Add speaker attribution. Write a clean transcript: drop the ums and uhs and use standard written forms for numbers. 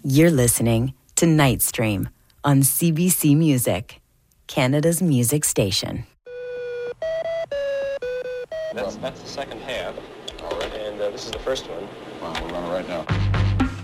Speaker 1: You're listening to Nightstream on CBC Music, Canada's music station.
Speaker 2: That's the second half.
Speaker 3: All right.
Speaker 2: And this is the first one.
Speaker 3: Wow, we're running right now.